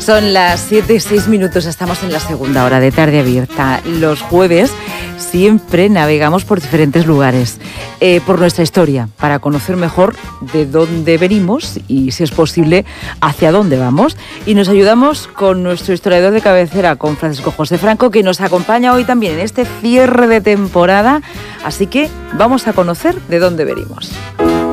Son las 7:06, estamos en la segunda hora de Tarde Abierta. Los jueves siempre navegamos por diferentes lugares, por nuestra historia, para conocer mejor de dónde venimos y, si es posible, hacia dónde vamos. Y nos ayudamos con nuestro historiador de cabecera, con Francisco José Franco, que nos acompaña hoy también en este cierre de temporada. Así que vamos a conocer de dónde venimos.